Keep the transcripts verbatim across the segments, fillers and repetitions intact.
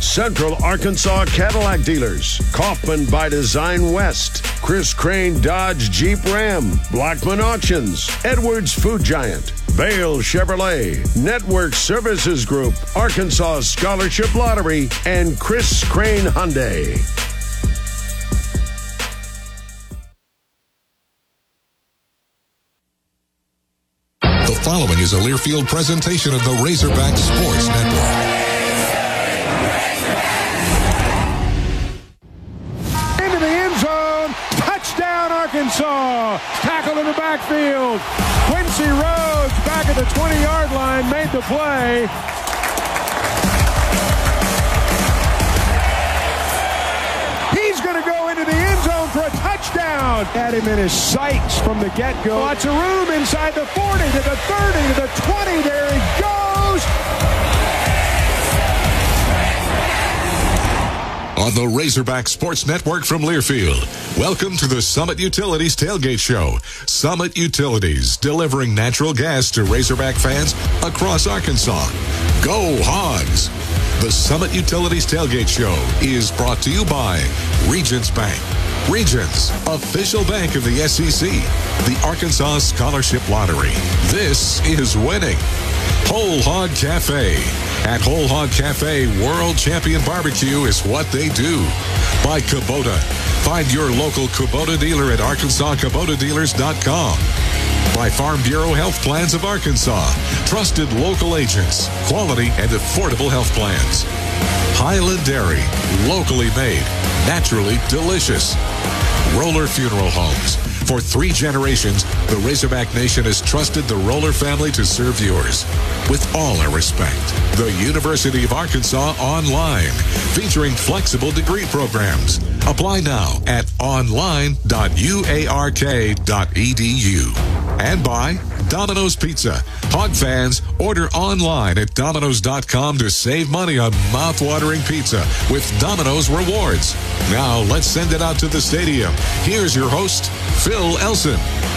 Central Arkansas Cadillac Dealers, Kaufman by Design West, Chris Crane Dodge Jeep Ram, Blackman Auctions, Edwards Food Giant, Vale Chevrolet, Network Services Group, Arkansas Scholarship Lottery, and Chris Crane Hyundai. The following is a Learfield presentation of the Razorback Sports Network. Into the end zone. Touchdown, Arkansas. Tackle in the backfield. Quincy Rhodes back at the twenty-yard line made the play. He's going to go into the end zone for a touchdown. Had him in his sights from the get-go. Lots of room inside the forty, to the thirty, to the twenty. There he goes. On the Razorback Sports Network from Learfield, welcome to the Summit Utilities Tailgate Show. Summit Utilities, delivering natural gas to Razorback fans across Arkansas. Go Hogs! The Summit Utilities Tailgate Show is brought to you by Regions Bank. Regions, official bank of the S E C. The Arkansas Scholarship Lottery. This is winning. Whole Hog Cafe. At Whole Hog Cafe, World Champion Barbecue is what they do. By Kubota. Find your local Kubota dealer at arkansas kubota dealers dot com. By Farm Bureau Health Plans of Arkansas. Trusted local agents. Quality and affordable health plans. Highland Dairy. Locally made. Naturally delicious. Roller Funeral Homes. For three generations, the Razorback Nation has trusted the Roller family to serve yours. With all our respect, the University of Arkansas Online, featuring flexible degree programs. Apply now at online dot u a r k dot e d u. And by Domino's Pizza. Hog fans, order online at domino's dot com to save money on mouth-watering pizza with Domino's Rewards. Now, let's send it out to the stadium. Here's your host, Phil Elson.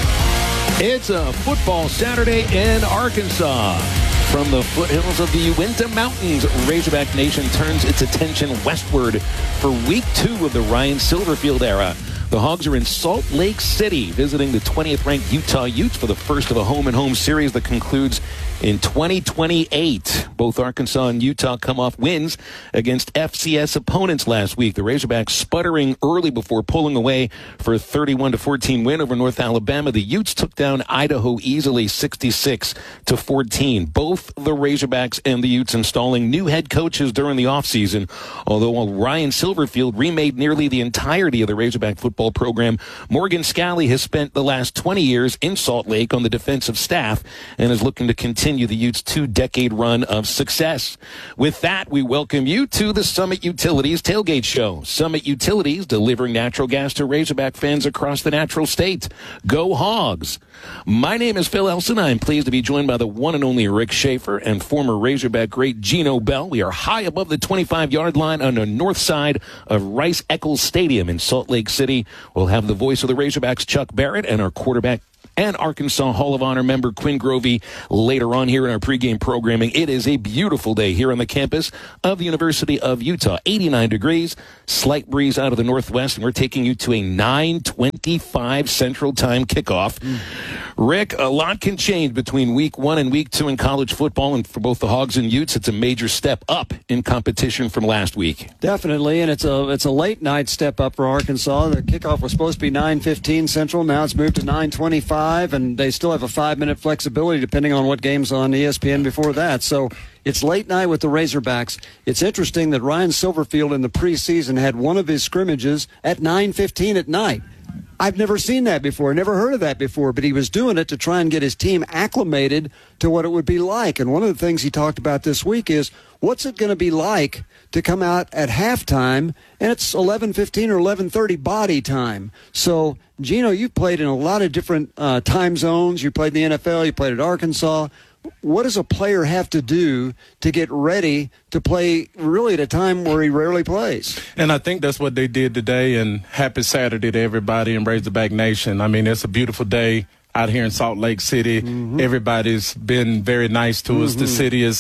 It's a football Saturday in Arkansas. From the foothills of the Uinta Mountains, Razorback Nation turns its attention westward for week two of the Ryan Silverfield era. The Hogs are in Salt Lake City, visiting the twentieth-ranked Utah Utes for the first of a home-and-home series that concludes in twenty twenty-eight. Both Arkansas and Utah come off wins against F C S opponents last week. The Razorbacks sputtering early before pulling away for a thirty-one to fourteen win over North Alabama. The Utes took down Idaho easily, sixty-six to fourteen. Both the Razorbacks and the Utes installing new head coaches during the offseason. Although while Ryan Silverfield remade nearly the entirety of the Razorback football program, Morgan Scalley has spent the last twenty years in Salt Lake on the defensive staff and is looking to continue the Utes' two-decade run of success. With that, we welcome you to the Summit Utilities Tailgate Show. Summit Utilities, delivering natural gas to Razorback fans across the natural state. Go Hogs! My name is Phil Elson. I'm pleased to be joined by the one and only Rick Schaefer and former Razorback great Gino Bell. We are high above the twenty-five-yard line on the north side of Rice-Eccles Stadium in Salt Lake City. We'll have the voice of the Razorbacks, Chuck Barrett, and our quarterback and Arkansas Hall of Honor member Quinn Grovey later on here in our pregame programming. It is a beautiful day here on the campus of the University of Utah. eighty-nine degrees, slight breeze out of the northwest, and we're taking you to a nine twenty-five Central Time kickoff. Mm. Rick, a lot can change between week one and week two in college football, and for both the Hogs and Utes, it's a major step up in competition from last week. Definitely, and it's a it's a late night step up for Arkansas. The kickoff was supposed to be nine fifteen Central. Now it's moved to nine twenty-five. And they still have a five-minute flexibility depending on what game's on E S P N before that. So it's late night with the Razorbacks. It's interesting that Ryan Silverfield in the preseason had one of his scrimmages at nine fifteen at night. I've never seen that before, never heard of that before, but he was doing it to try and get his team acclimated to what it would be like. And one of the things he talked about this week is, what's it going to be like to come out at halftime, and it's eleven fifteen or eleven thirty body time. So, Gino, you've played in a lot of different uh, time zones. You played in the N F L. You played at Arkansas. What does a player have to do to get ready to play really at a time where he rarely plays? And I think that's what they did today, and happy Saturday to everybody in Razorback Nation. I mean, it's a beautiful day out here in Salt Lake City. Mm-hmm. Everybody's been very nice to mm-hmm. us. The city is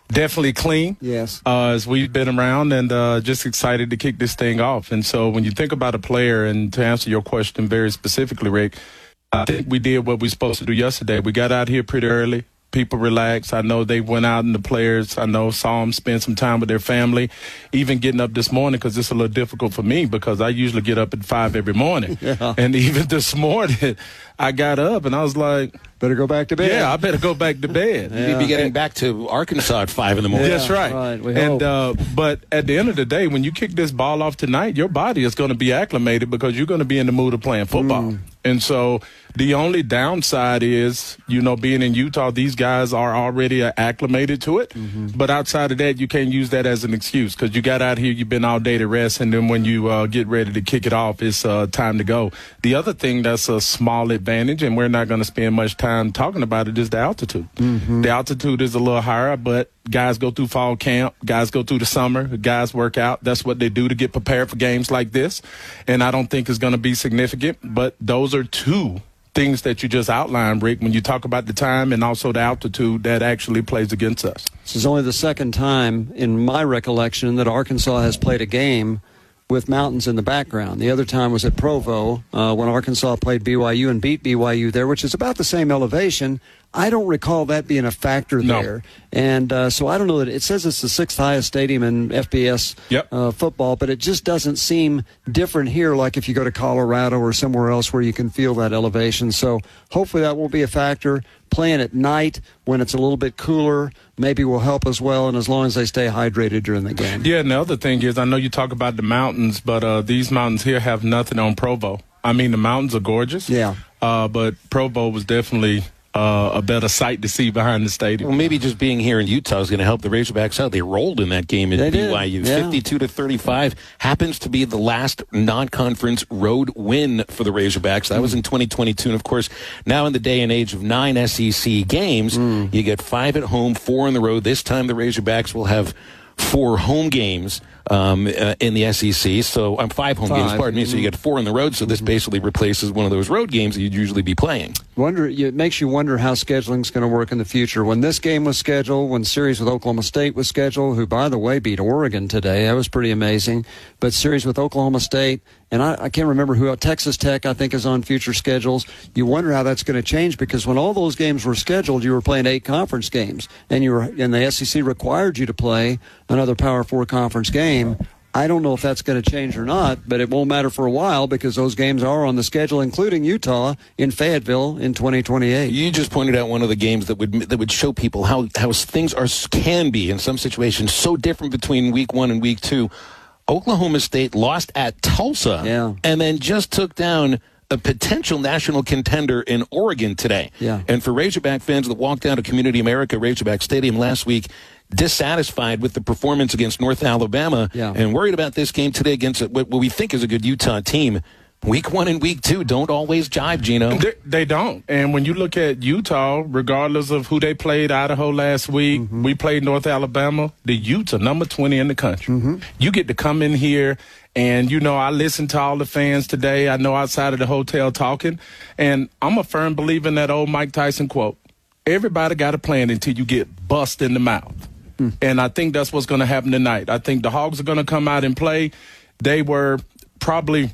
definitely clean. Yes. Uh, as we've been around, and uh, just excited to kick this thing off. And so when you think about a player, and to answer your question very specifically, Rick, I think we did what we were supposed to do yesterday. We got out here pretty early. People relaxed. I know they went out, and the players, I know, saw them spend some time with their family. Even getting up this morning, because it's a little difficult for me because I usually get up at five every morning. Yeah. And even this morning, I got up and I was like, better go back to bed. yeah, I better go back to bed. Yeah. You'd be getting back to Arkansas at five in the morning. Yeah, that's right. right, we and hope. uh, but at the end of the day, when you kick this ball off tonight, your body is going to be acclimated because you're going to be in the mood of playing football. Mm. And so the only downside is, you know, being in Utah, these guys are already acclimated to it. Mm-hmm. But outside of that, you can't use that as an excuse because you got out here, you've been all day to rest, and then when you uh, get ready to kick it off, it's uh, time to go. The other thing that's a small advantage, and we're not going to spend much time talking about it, is the altitude. Mm-hmm. The altitude is a little higher, but guys go through fall camp, guys go through the summer, guys work out. That's what they do to get prepared for games like this. And I don't think it's going to be significant, but those are two things that you just outlined, Rick, when you talk about the time and also the altitude that actually plays against us. This is only the second time in my recollection that Arkansas has played a game with mountains in the background. The other time was at Provo uh, when Arkansas played B Y U and beat B Y U there, which is about the same elevation. I don't recall that being a factor no. there. And uh, so I don't know that it says it's the sixth highest stadium in F B S yep. uh, football, but it just doesn't seem different here like if you go to Colorado or somewhere else where you can feel that elevation. So hopefully that won't be a factor. Playing at night when it's a little bit cooler maybe will help as well, and as long as they stay hydrated during the game. Yeah, and the other thing is, I know you talk about the mountains, but uh, these mountains here have nothing on Provo. I mean, the mountains are gorgeous. Yeah. Uh, but Provo was definitely uh, a better sight to see behind the stadium. Well, maybe just being here in Utah is going to help the Razorbacks out. They rolled in that game at B Y U, yeah. fifty-two to thirty-five. Happens to be the last non-conference road win for the Razorbacks. That mm. was in twenty twenty-two. And, of course, now in the day and age of nine S E C games, mm. you get five at home, four on the road. This time the Razorbacks will have four home games um, uh, in the S E C. So I'm um, five home five. games, pardon me. Mm-hmm. So you get four on the road. So this mm-hmm. basically replaces one of those road games that you'd usually be playing. Wonder it makes you wonder how scheduling is going to work in the future. When this game was scheduled, when series with Oklahoma State was scheduled, who by the way beat Oregon today, that was pretty amazing. But series with Oklahoma State, and I, I can't remember who, Texas Tech, I think, is on future schedules. You wonder how that's going to change because when all those games were scheduled, you were playing eight conference games, and you were, and the S E C required you to play another Power Four conference game. I don't know if that's going to change or not, but it won't matter for a while because those games are on the schedule, including Utah in Fayetteville in twenty twenty-eight. You just pointed out one of the games that would that would show people how, how things are can be in some situations so different between week one and week two. Oklahoma State lost at Tulsa yeah. and then just took down a potential national contender in Oregon today. Yeah. And for Razorback fans that walked down to Community America Razorback Stadium last week, dissatisfied with the performance against North Alabama yeah. and worried about this game today against what we think is a good Utah team. Week one and week two don't always jive, Gino. They, they don't. And when you look at Utah, regardless of who they played, Idaho last week, mm-hmm. we played North Alabama, the Utah, number twenty in the country. Mm-hmm. You get to come in here, and, you know, I listened to all the fans today. I know outside of the hotel talking, and I'm a firm believer in that old Mike Tyson quote. Everybody got a plan until you get bust in the mouth. Mm. And I think that's what's going to happen tonight. I think the Hogs are going to come out and play. They were probably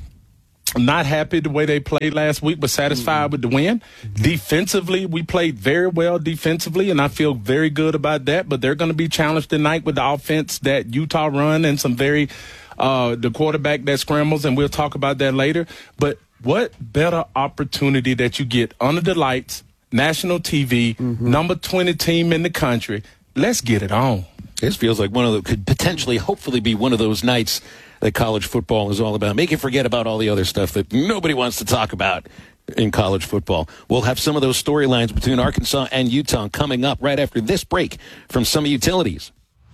not happy the way they played last week, but satisfied mm-hmm. with the win. Mm-hmm. Defensively, we played very well defensively, and I feel very good about that. But they're going to be challenged tonight with the offense that Utah run and some very uh, the quarterback that scrambles, and we'll talk about that later. But what better opportunity that you get under the lights, national T V, mm-hmm. number twenty team in the country. Let's get it on. This feels like one of the could potentially, hopefully, be one of those nights that college football is all about. Make you forget about all the other stuff that nobody wants to talk about in college football. We'll have some of those storylines between Arkansas and Utah coming up right after this break from Summit Utilities.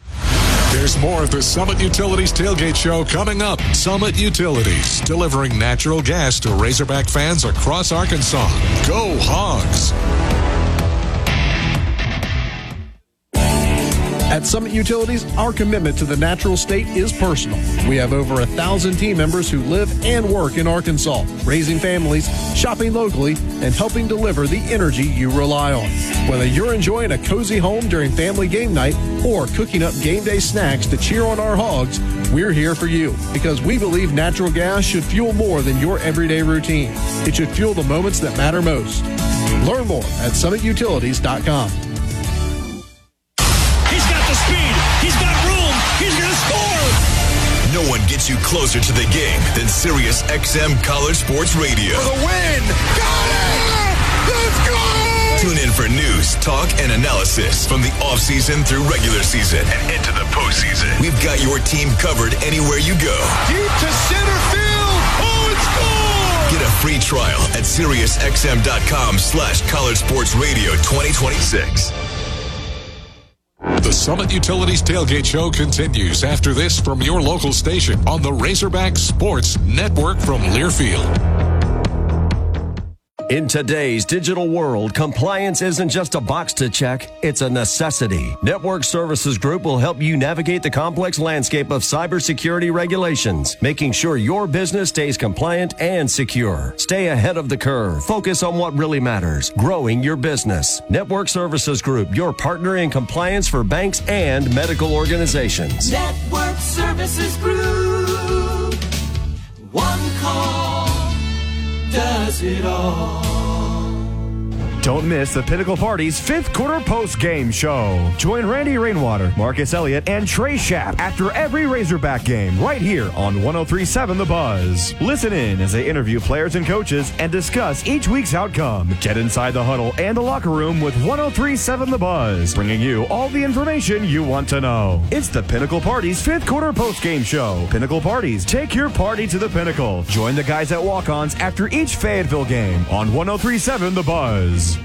There's more of the Summit Utilities Tailgate Show coming up. Summit Utilities, delivering natural gas to Razorback fans across Arkansas. Go Hogs! At Summit Utilities, our commitment to the natural state is personal. We have over a thousand team members who live and work in Arkansas, raising families, shopping locally, and helping deliver the energy you rely on. Whether you're enjoying a cozy home during family game night or cooking up game day snacks to cheer on our Hogs, we're here for you because we believe natural gas should fuel more than your everyday routine. It should fuel the moments that matter most. Learn more at summit utilities dot com. He's got the speed. He's got room. He's going to score. No one gets you closer to the game than Sirius X M College Sports Radio. For the win. Got it! Let's go! Tune in for news, talk, and analysis from the offseason through regular season and into the postseason. We've got your team covered anywhere you go. Deep to center field. Oh, it's gone! Get a free trial at SiriusXM.com slash College Sports Radio twenty twenty-six. The Summit Utilities Tailgate Show continues after this from your local station on the Razorback Sports Network from Learfield. In today's digital world, compliance isn't just a box to check, it's a necessity. Network Services Group will help you navigate the complex landscape of cybersecurity regulations, making sure your business stays compliant and secure. Stay ahead of the curve. Focus on what really matters, growing your business. Network Services Group, your partner in compliance for banks and medical organizations. Network Services Group. One call does it all. Don't miss the Pinnacle Party's fifth quarter post-game show. Join Randy Rainwater, Marcus Elliott, and Trey Schapp after every Razorback game right here on one oh three point seven The Buzz. Listen in as they interview players and coaches and discuss each week's outcome. Get inside the huddle and the locker room with one oh three point seven The Buzz, bringing you all the information you want to know. It's the Pinnacle Party's fifth quarter post-game show. Pinnacle Parties, take your party to the pinnacle. Join the guys at Walk-Ons after each Fayetteville game on one oh three point seven The Buzz.